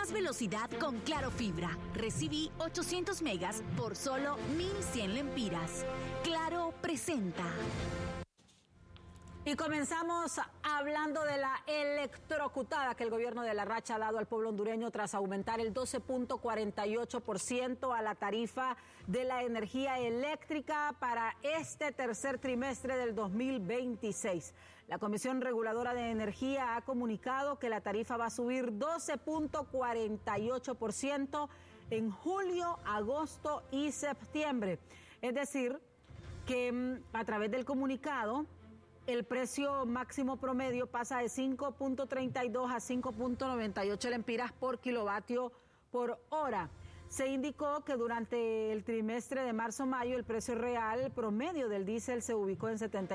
más velocidad con Claro Fibra. Recibí 800 megas por solo 1.100 lempiras. Claro presenta. Y comenzamos hablando de la electrocutada que el gobierno de La Racha ha dado al pueblo hondureño tras aumentar el 12.48% a la tarifa de la energía eléctrica para este tercer trimestre del 2026. La Comisión Reguladora de Energía ha comunicado que la tarifa va a subir 12.48% en julio, agosto y septiembre. Es decir, que a través del comunicado, el precio máximo promedio pasa de 5.32 a 5.98 lempiras por kilovatio por hora. Se indicó que durante el trimestre de marzo-mayo el precio real promedio del diésel se ubicó en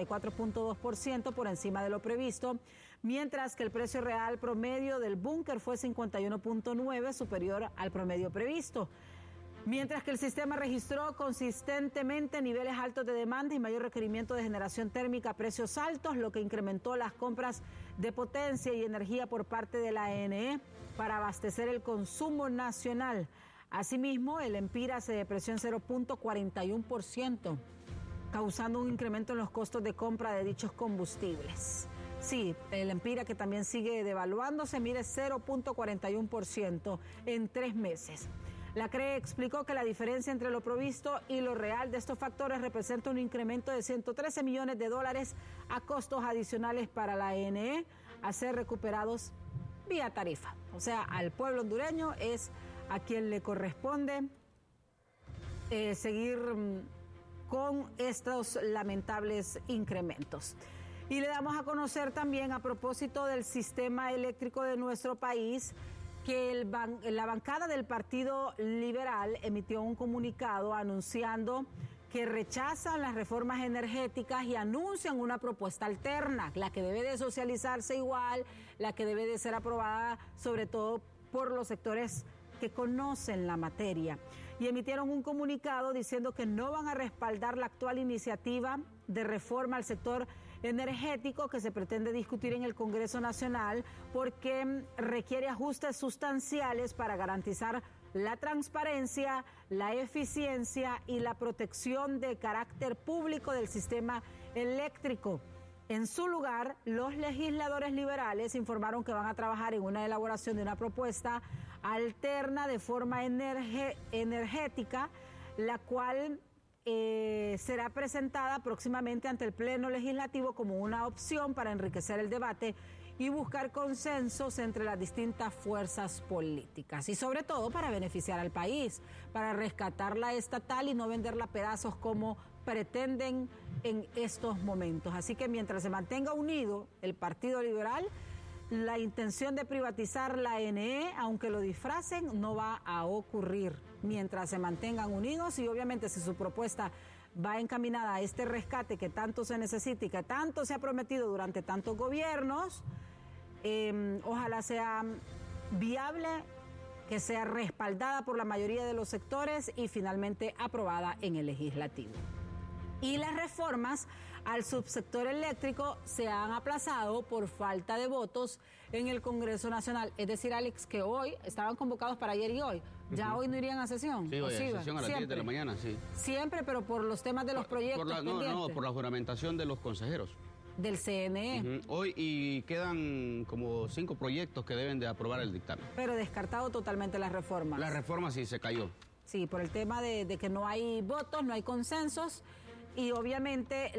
74.2% por encima de lo previsto, mientras que el precio real promedio del búnker fue 51.9 superior al promedio previsto. Mientras que el sistema registró consistentemente niveles altos de demanda y mayor requerimiento de generación térmica a precios altos, lo que incrementó las compras de potencia y energía por parte de la ANE para abastecer el consumo nacional. Asimismo, el Empira se depreció en 0.41%, causando un incremento en los costos de compra de dichos combustibles. Sí, el Empira, que también sigue devaluándose, mide 0.41% en 3 meses. La CRE explicó que la diferencia entre lo provisto y lo real de estos factores representa un incremento de $113 millones a costos adicionales para la ANE a ser recuperados vía tarifa. O sea, al pueblo hondureño es a quien le corresponde seguir con estos lamentables incrementos. Y le damos a conocer también, a propósito del sistema eléctrico de nuestro país, que la bancada del Partido Liberal emitió un comunicado anunciando que rechazan las reformas energéticas y anuncian una propuesta alterna, la que debe de socializarse igual, la que debe de ser aprobada sobre todo por los sectores que conocen la materia. Y emitieron un comunicado diciendo que no van a respaldar la actual iniciativa de reforma al sector energético que se pretende discutir en el Congreso Nacional porque requiere ajustes sustanciales para garantizar la transparencia, la eficiencia y la protección de carácter público del sistema eléctrico. En su lugar, los legisladores liberales informaron que van a trabajar en una elaboración de una propuesta alterna de forma energética, la cual será presentada próximamente ante el Pleno Legislativo como una opción para enriquecer el debate y buscar consensos entre las distintas fuerzas políticas y sobre todo para beneficiar al país, para rescatar la estatal y no venderla a pedazos como pretenden en estos momentos. Así que mientras se mantenga unido el Partido Liberal, la intención de privatizar la ANE, aunque lo disfracen, no va a ocurrir mientras se mantengan unidos y obviamente si su propuesta va encaminada a este rescate que tanto se necesita y que tanto se ha prometido durante tantos gobiernos, ojalá sea viable, que sea respaldada por la mayoría de los sectores y finalmente aprobada en el legislativo. Y las reformas al subsector eléctrico se han aplazado por falta de votos en el Congreso Nacional. Es decir, Alex, que hoy estaban convocados para ayer y hoy. ¿Ya hoy no irían a sesión? Sí, hoy a sesión a las 10 de la mañana, sí. Siempre, pero por los temas de los proyectos pendientes. Por la juramentación de los consejeros. Del CNE. Hoy y quedan como 5 proyectos que deben de aprobar el dictamen. Pero descartado totalmente las reformas. La reforma sí se cayó. Sí, por el tema de que no hay votos, no hay consensos y obviamente